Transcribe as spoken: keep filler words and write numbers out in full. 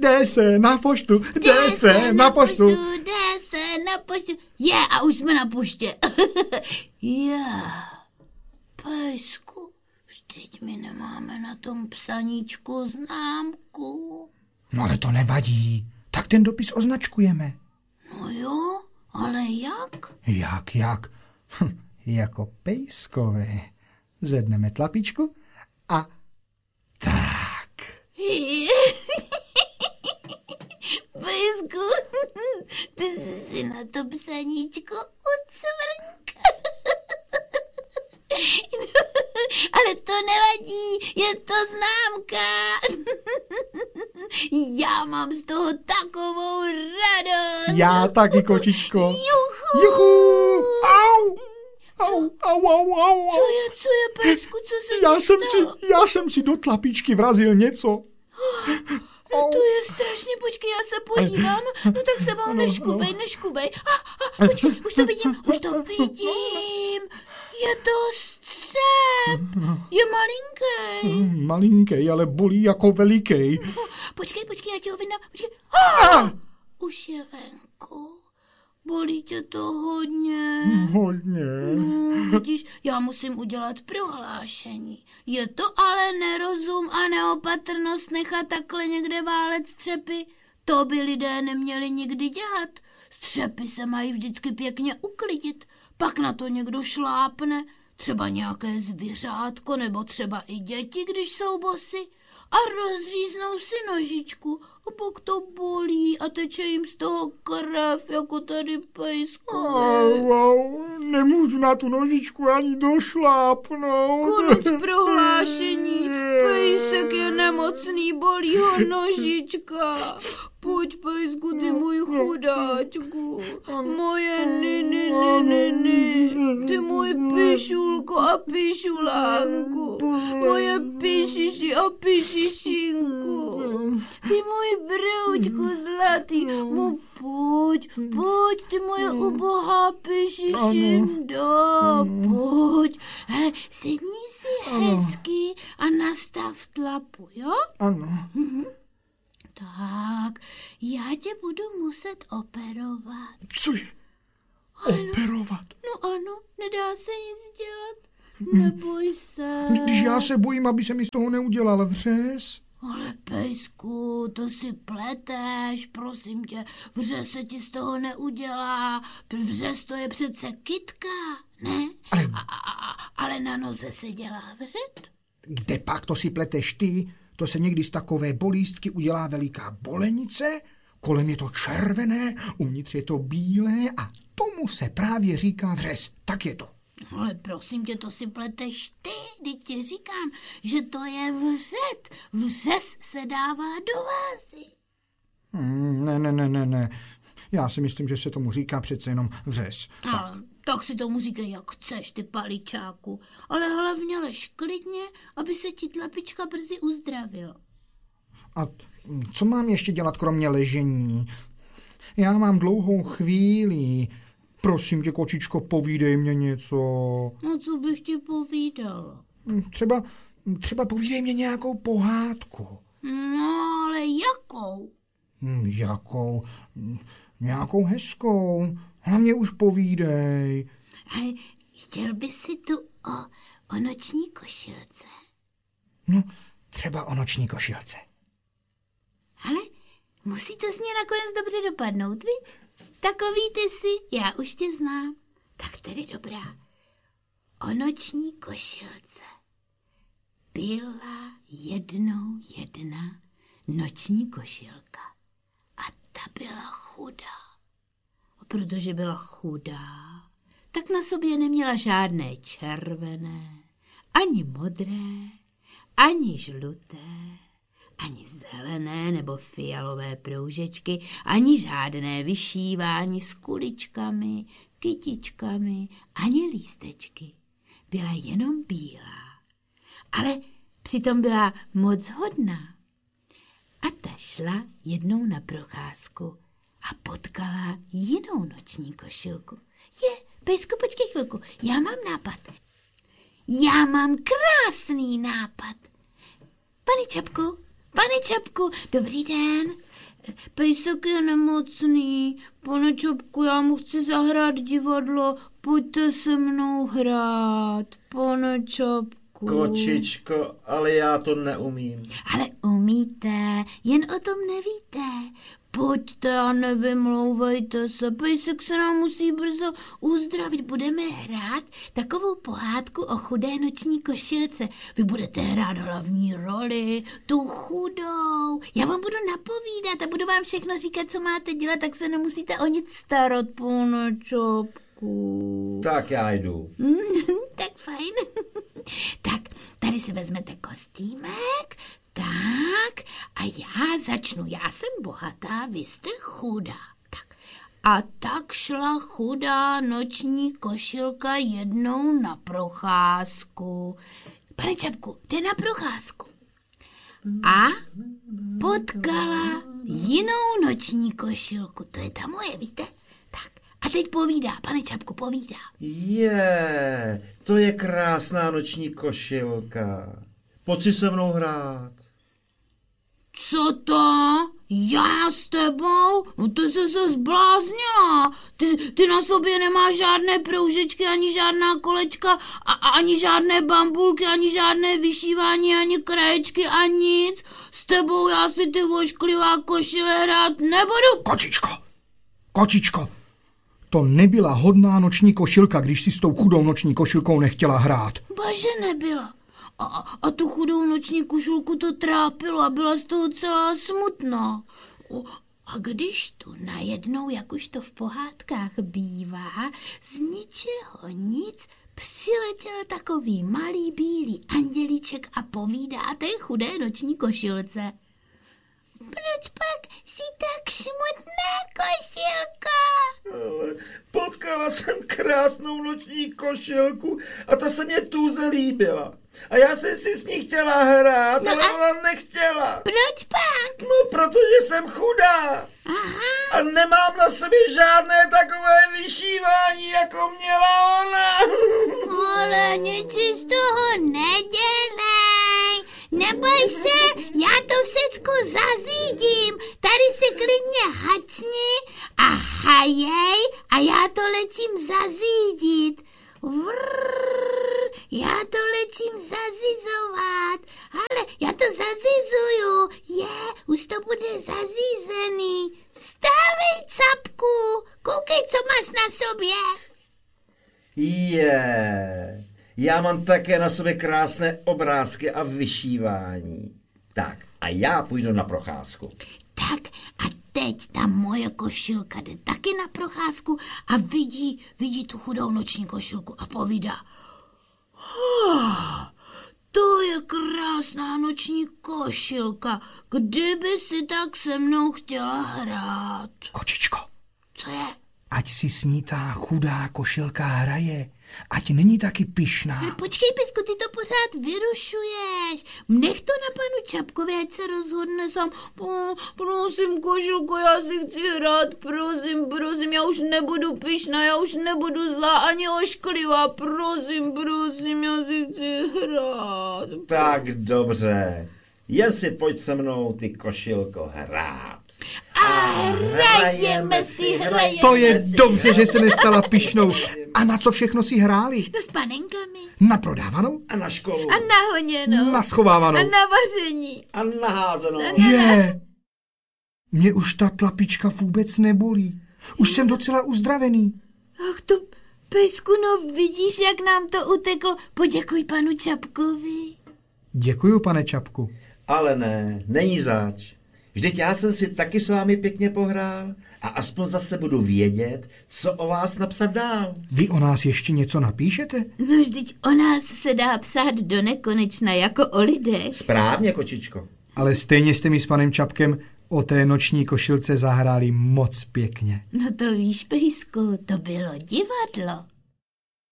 jde se na poštu, jde se na poštu. Jde se na poštu. Je, a už jsme na poště. Je, pejsku, vždyť my nemáme na tom psaníčku známku. No ale to nevadí, tak ten dopis označkujeme. No jo, ale jak? Jak, jak? Hm, jako pejskové. Zvedneme tlapičku a tak. Pejsku, ty jsi si na to psaníčko ucvrnk. Ale to nevadí, je to známka. Já mám z toho takovou radost. Já taky, kočičko. Juchu. Juchu. Au. Au, au, au, au. Co je, co je, pejsku, co se já ti jsem stalo? si, já jsem si do tlapičky vrazil něco. No to je strašně, počkej, já se podívám. No tak se mnou neškubej, neškubej. A, a, počkej, už to vidím, už to vidím. Je to střep. Je malinký. Malinký, ale bolí jako veliký. Počkej, počkej, já ti ho vyndám. Počkej. Ah! Už je venku. Bolí tě to hodně. Hodně. No, vidíš, já musím udělat prohlášení. Je to ale nerozum a neopatrnost nechat takhle někde válet střepy. To by lidé neměli nikdy dělat. Střepy se mají vždycky pěkně uklidit. Pak na to někdo šlápne. Třeba nějaké zvířátko, nebo třeba i děti, když jsou bosy. A rozříznou si nožičku. A pak to bolí a teče jim z toho krev, jako tady pejskovi. Au, au, nemůžu na tu nožičku ani došlápnout. Konec prohlášení. Pejsek je nemocný, bolí ho nožička. Pojď, pejsku, ty můj chudáčku. Moje ni, ni, ni, ni, ni. Ty můj pišulko a pišulánku. Moje pišiši a pišišinku. Ty můj broučku zlatý. Mu pojď, pojď, ty moje ubohá pišišindo. Pojď. Hele, sedni si hezky a nastav tlapu, jo? Ano. Mhm. Tak, já tě budu muset operovat. Cože? Operovat? No ano, nedá se nic dělat. Neboj se. Když já se bojím, aby se mi z toho neudělal vřez. Ale pejsku, to si pleteš, prosím tě, vřez se ti z toho neudělá. Vřez to je přece kytka, ne? Ale, a, a, ale na noze se dělá vřet. Kde pak to si pleteš ty? To se někdy z takové bolístky udělá veliká bolenice, kolem je to červené, uvnitř je to bílé a tomu se právě říká vřez. Tak je to. Ale prosím tě, to si pleteš ty, teď ti říkám, že to je vřet. Vřez se dává do vázy. Hmm, ne, ne, ne, ne, ne. Já si myslím, že se tomu říká přece jenom vřez. Ale, tak. tak si tomu říkej, jak chceš, ty paličáku. Ale hlavně lež klidně, aby se ti tlapička brzy uzdravil. A co mám ještě dělat kromě ležení? Já mám dlouhou chvíli. Prosím tě, kočičko, povídej mě něco. No, co bych ti povídal? Třeba, třeba povídej mě nějakou pohádku. No, ale jakou? Jakou? Nějakou hezkou. Hlavně už povídej. A chtěl by si tu o, o noční košilce? No, třeba o noční košilce. Ale musí to s ní nakonec dobře dopadnout, viď? Takový ty jsi, já už tě znám. Tak tedy dobrá. O noční košilce. Byla jednou jedna noční košilka. A ta byla chudá. A protože byla chudá, tak na sobě neměla žádné červené, ani modré, ani žluté, ani zelené nebo fialové proužečky, ani žádné vyšívání s kuličkami, kytičkami, ani lístečky. Byla jenom bílá, ale přitom byla moc hodná. A ta šla jednou na procházku a potkala jinou noční košilku. Je, pejsku, počkej chvilku, já mám nápad. Já mám krásný nápad. Pane Čapku, pane Čapku, dobrý den. Pejsek je nemocný. Pane Čapku, já mu chci zahrát divadlo. Pojďte se mnou hrát, pane Čapku. Kočičko, ale já to neumím. Ale umíte, jen o tom nevíte. Pojďte a nevymlouvejte se, pejsek se nám musí brzo uzdravit. Budeme hrát takovou pohádku o chudé noční košilce. Vy budete hrát hlavní roli, tu chudou. Já vám budu napovídat a budu vám všechno říkat, co máte dělat, tak se nemusíte o nic starat, pane Čapku. Tak já jdu. Tak fajn. Tak, tady si vezmete kostýmek, tak a já začnu. Já jsem bohatá, vy jste chudá. Tak. A tak šla chudá noční košilka jednou na procházku. Pane Čapku, jde na procházku. A potkala jinou noční košilku. To je ta moje, víte? Tak. A teď povídá, pane Čapku, povídá. Je, to je krásná noční košilka. Pojď si se mnou hrát. Co to? Já s tebou? No ty jsi se zbláznila. Ty, ty na sobě nemáš žádné proužečky, ani žádná kolečka, a, ani žádné bambulky, ani žádné vyšívání, ani kraječky a nic. S tebou já si ty vošklivá košile hrát nebudu. Kočičko, kočičko, to nebyla hodná noční košilka, když si s tou chudou noční košilkou nechtěla hrát. Bože, nebyla. A, a tu chudou noční košilku to trápilo a byla z toho celá smutná. A když tu najednou, jak už to v pohádkách bývá, z ničeho nic přiletěl takový malý bílý andělíček a povídá té chudé noční košilce. Proč pak jsi tak smutná, košilko? Ale potkala jsem krásnou noční košilku a ta se mě tuze líbila. A já jsem si s ní chtěla hrát, no ale a... ona nechtěla. Proč pak? No, protože jsem chudá. Aha. A nemám na sobě žádné takové vyšívání, jako měla ona. Ale nic si z toho nedělej. Neboj se, já to všecko zazídím. Tady si klidně hacni a hajej a já to letím zazídit. Vrrr, já to letím zazizovat. Ale já to zazizuju. Je, už to bude zazízený. Vstávej, Capku, koukej, co máš na sobě. Je, já mám také na sobě krásné obrázky a vyšívání. Tak, a já půjdu na procházku. Tak a teď ta moje košilka jde taky na procházku a vidí, vidí tu chudou noční košilku a povídá. Oh, to je krásná noční košilka, kdyby si tak se mnou chtěla hrát. Kočičko. Co je? Ať si s ní ta chudá košilka hraje. Ať není taky pyšná. Ale počkej, Pisku, ty to pořád vyrušuješ. Nech to na panu Čapkovi, ať se rozhodne sám. Po, prosím, košilko, já si chci hrát, prosím, prosím, já už nebudu pyšná, já už nebudu zlá ani ošklivá, prosím, prosím, já si chci hrát. Tak dobře, jen si pojď se mnou, ty košilko, hrát. A hrajeme si, hrajeme To je si. dobře, že se nestala pyšnou. A na co všechno si hráli? No s panenkami. Na prodávanou? A na školu. A na honěnou. Na schovávanou. A na vaření. A na házenou. Je. Mě už ta tlapička vůbec nebolí. Už jsem docela uzdravený. Ach to, Pejsku, no vidíš, jak nám to uteklo. Poděkuj panu Čapkovi. Děkuju, pane Čapku. Ale ne, není zač. Vždyť já jsem si taky s vámi pěkně pohrál a aspoň zase budu vědět, co o vás napsat dál. Vy o nás ještě něco napíšete? No vždyť o nás se dá psát do nekonečna, jako o lidech. Správně, kočičko. Ale stejně jste mi s panem Čapkem o té noční košilce zahráli moc pěkně. No to víš, Pejsku, to bylo divadlo.